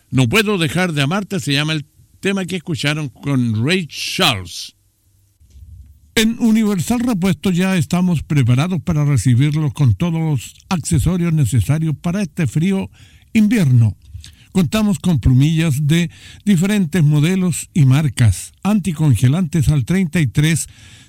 No puedo dejar de amarte se llama el tema que escucharon con Ray Charles. En Universal Repuestos ya estamos preparados para recibirlos con todos los accesorios necesarios para este frío invierno. Contamos con plumillas de diferentes modelos y marcas, anticongelantes al 33,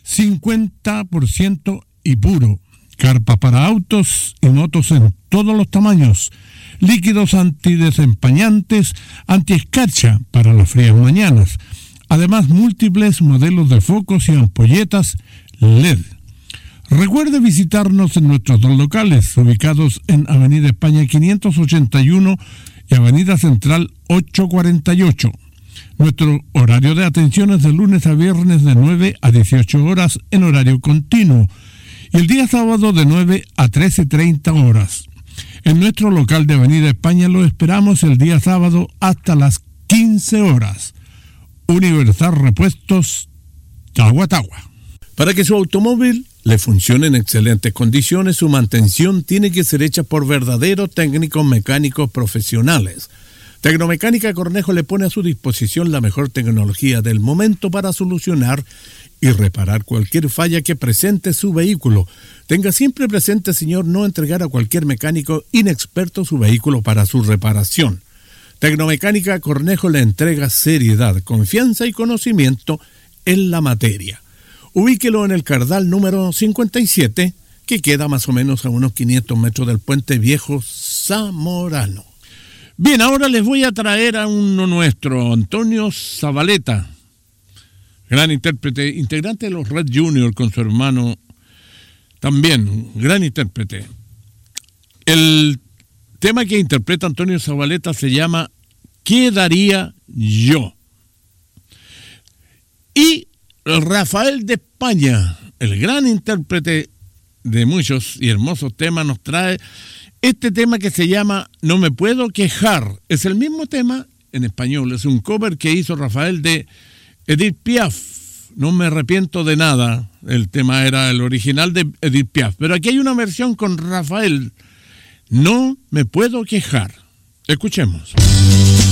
50% y puro, carpa para autos y motos en todos los tamaños, líquidos antidesempañantes, antiescarcha para las frías mañanas. Además, múltiples modelos de focos y ampolletas LED. Recuerde visitarnos en nuestros dos locales, ubicados en Avenida España 581 y Avenida Central 848. Nuestro horario de atención es de lunes a viernes de 9 a 18 horas en horario continuo y el día sábado de 9 a 13:30 horas. En nuestro local de Avenida España lo esperamos el día sábado hasta las 15 horas. Universal Repuestos, Tagua Tagua. Para que su automóvil le funcione en excelentes condiciones, su mantención tiene que ser hecha por verdaderos técnicos mecánicos profesionales. Tecnomecánica Cornejo le pone a su disposición la mejor tecnología del momento para solucionar y reparar cualquier falla que presente su vehículo. Tenga siempre presente, señor, no entregar a cualquier mecánico inexperto su vehículo para su reparación. Tecnomecánica Cornejo le entrega seriedad, confianza y conocimiento en la materia. Ubíquelo en el Cardal número 57, que queda más o menos a unos 500 metros del Puente Viejo Zamorano. Bien, ahora les voy a traer a uno nuestro, Antonio Zavaleta, gran intérprete, integrante de los Red Junior con su hermano, también gran intérprete. El tema que interpreta Antonio Zavaleta se llama ¿Qué daría yo? Y Rafael de España, el gran intérprete de muchos y hermosos temas, nos trae este tema que se llama No me puedo quejar. Es el mismo tema en español, es un cover que hizo Rafael de Edith Piaf. No me arrepiento de nada. El tema era el original de Edith Piaf, pero aquí hay una versión con Rafael. No me puedo quejar. Escuchemos.